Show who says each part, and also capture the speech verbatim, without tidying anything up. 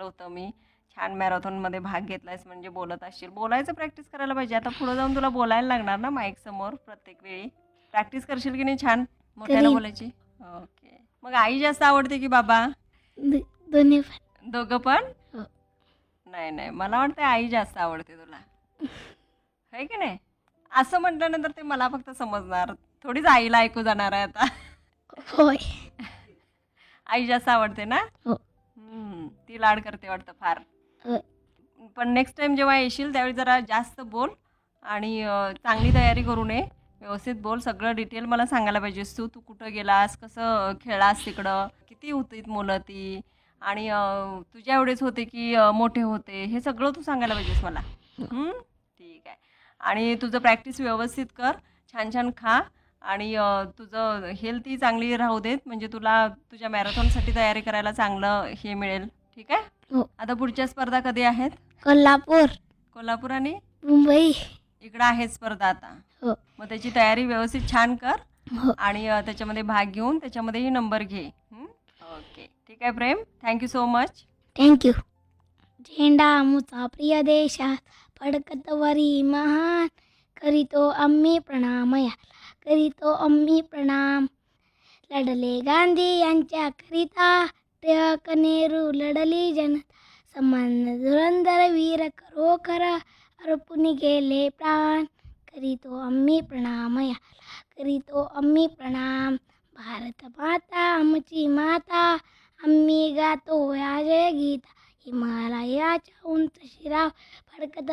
Speaker 1: ऐकलं होतं मी. छान मॅरेथॉनमध्ये भाग घेतलायस म्हणजे बोलत असशील. बोलायचं प्रॅक्टिस करायला पाहिजे. आता पुढे जाऊन तुला बोलायला लागणार ना माईक समोर प्रत्येक वेळी. प्रॅक्टिस करशील की नाही छान मोठ्यानं
Speaker 2: करीन.
Speaker 1: बोलायची? ओके. मग आई जास्त आवडते की बाबा?
Speaker 2: द- दोन्ही पण.
Speaker 1: दोघं पण?
Speaker 2: हो.
Speaker 1: नाही, नाही. मला वाटतं आई जास्त आवडते तुला. आहे की नाही? असं म्हटल्यानंतर ते मला फक्त समजणार. थोडीच आईला ऐकू जाणार आहे आता.
Speaker 2: होय.
Speaker 1: आई जास्त आवडते ना?
Speaker 2: हो.
Speaker 1: हम्म. ती लाड करते वाटतं फार.
Speaker 2: होय.
Speaker 1: पण नेक्स्ट टाइम जेव्हा येशील त्यावेळी जरा जास्त बोल आणि अ, चांगली तयारी करू नये. व्यवस्थित बोल. सगळं डिटेल मला सांगायला पाहिजेस तू. तू कुठं गेलास, कसं खेळलास तिकडं, किती होती मुलं ती आणि अ, तुझ्या एवढेच होते की अ, मोठे होते, हे सगळं तू सांगायला पाहिजेस मला. हं? ठीक आहे. आणि तुझं प्रॅक्टिस व्यवस्थित कर. छान छान खा आणि अ, तुझं हेल्थही चांगली राहू देत म्हणजे तुला तुझ्या मॅरेथॉनसाठी तयारी करायला चांगलं हे मिळेल. ठीक आहे?
Speaker 2: हो.
Speaker 1: आता पुढच्या स्पर्धा कधी आहेत?
Speaker 2: कोल्हापूर,
Speaker 1: कोल्हापूर आणि
Speaker 2: मुंबई.
Speaker 1: इकडं आहे स्पर्धा आता.
Speaker 2: हो.
Speaker 1: मग त्याची तयारी व्यवस्थित छान कर
Speaker 2: हो.
Speaker 1: आणि अ, त्याच्यामध्ये भाग घेऊन त्याच्यामध्येही नंबर घे. हं? ओके. ठीक आहे प्रेम. Thank you so much.
Speaker 2: थँक्यू. झेंडा आमुचा प्रिय देशात फडकत वरी महान करीतो आम्ही प्रणाम याला करीतो आम्ही प्रणाम. लढले गांधी यांच्या करिता टिळक नेहरू लढली जनता समान धुरंधर वीर खरोखर अर्पून गेले प्राण करीतो आम्ही प्रणाम याला करीतो आम्ही प्रणाम. भारत माता आमची माता आम्ही गातो या जय गीता हिमालयाच्या उंच शिराव फडकत